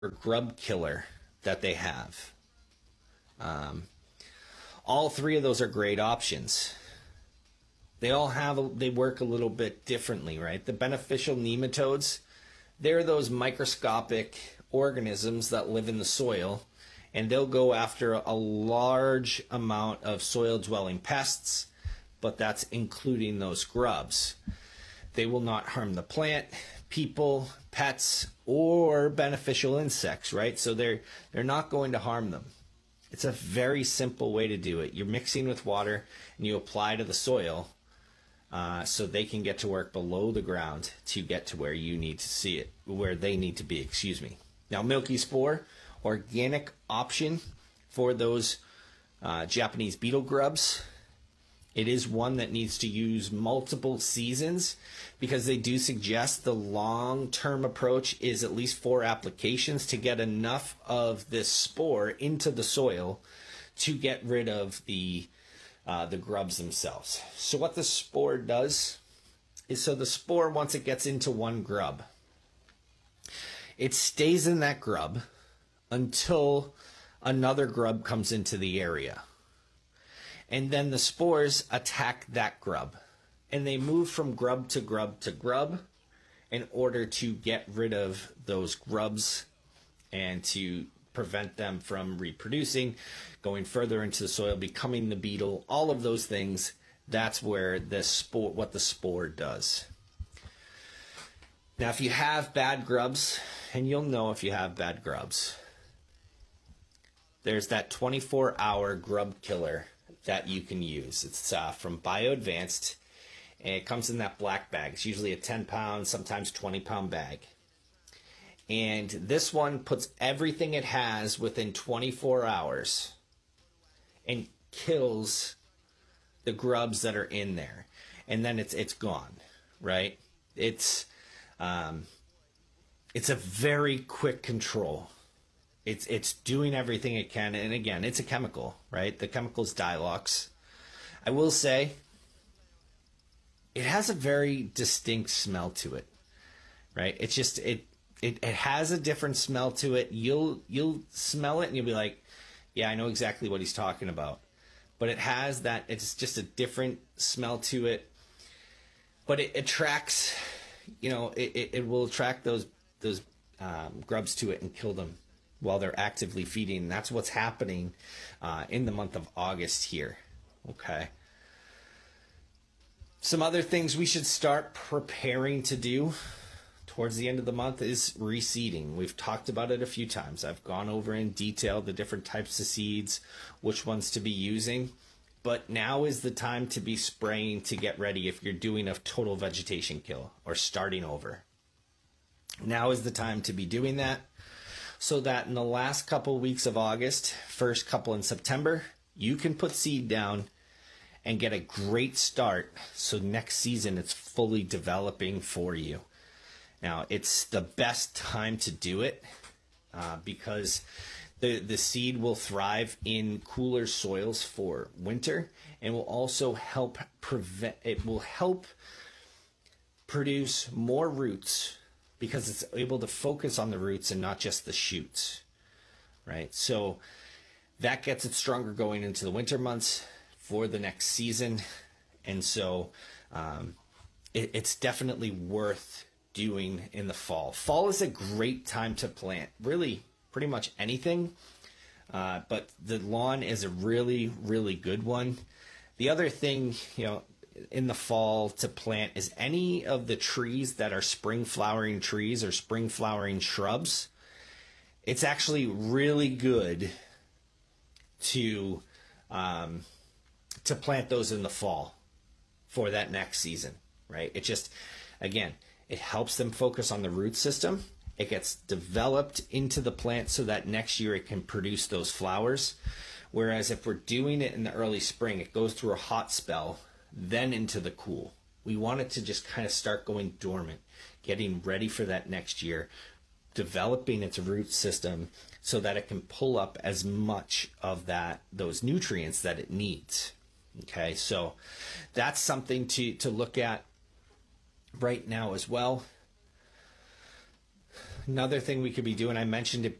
grub killer that they have. Um, all three of those are great options. They work a little bit differently, right? The beneficial nematodes, they're those microscopic organisms that live in the soil, and they'll go after a large amount of soil dwelling pests, but that's including those grubs. They will not harm the plant, people, pets, or beneficial insects, right? So they're not going to harm them. It's a very simple way to do it. You're mixing with water and you apply to the soil so they can get to work below the ground to get to where you need to see it, where they need to be, excuse me. Now, Milky Spore, organic option for those Japanese beetle grubs. It is one that needs to use multiple seasons because they do suggest the long-term approach is at least 4 applications to get enough of this spore into the soil to get rid of the grubs themselves. So what the spore does is, so the spore, once it gets into one grub, it stays in that grub until another grub comes into the area. And then the spores attack that grub. And they move from grub to grub to grub in order to get rid of those grubs and to prevent them from reproducing, going further into the soil, becoming the beetle, all of those things. That's where what the spore does. Now, if you have bad grubs, and you'll know if you have bad grubs, there's that 24-hour grub killer that you can use. It's from BioAdvanced, and it comes in that black bag. It's usually a 10-pound, sometimes 20-pound bag. And this one puts everything it has within 24 hours and kills the grubs that are in there. And then it's gone, right? It's a very quick control. It's doing everything it can, and again, it's a chemical, right? The chemical is Dilox. I will say, it has a very distinct smell to it, right? It's just it has a different smell to it. You'll smell it and you'll be like, yeah, I know exactly what he's talking about. But it has that. It's just a different smell to it. But it attracts, it will attract those grubs to it and kill them while they're actively feeding. That's what's happening in the month of August here. Okay. Some other things we should start preparing to do towards the end of the month is reseeding. We've talked about it a few times. I've gone over in detail the different types of seeds, which ones to be using. But now is the time to be spraying to get ready if you're doing a total vegetation kill or starting over. Now is the time to be doing that, so that in the last couple weeks of August, first couple in September, you can put seed down and get a great start, so next season it's fully developing for you. Now, it's the best time to do it because the seed will thrive in cooler soils for winter, and will also help produce more roots because it's able to focus on the roots and not just the shoots, right? So that gets it stronger going into the winter months for the next season. And so it's definitely worth doing in the fall. Fall is a great time to plant, really pretty much anything. But the lawn is a really, really good one. The other thing, in the fall to plant is any of the trees that are spring flowering trees or spring flowering shrubs. It's actually really good to plant those in the fall for that next season, right? It just, again, it helps them focus on the root system. It gets developed into the plant so that next year it can produce those flowers. Whereas if we're doing it in the early spring, it goes through a hot spell, then into the cool. We want it to just kind of start going dormant, getting ready for that next year, developing its root system so that it can pull up as much of those nutrients that it needs. Okay, so that's something to look at right now as well. another thing we could be doing, I mentioned it